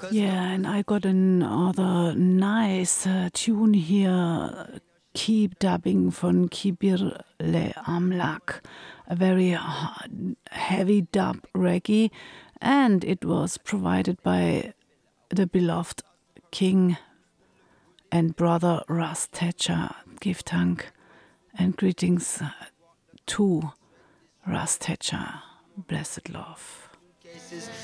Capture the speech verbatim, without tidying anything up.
Yeah, and I got another nice uh, tune here, Keep Dubbing von Kibir Le Amlak, a very h- heavy dub reggae, and it was provided by the beloved King and brother Russ Thatcher. Give thank and greetings to Russ Thatcher. Blessed love.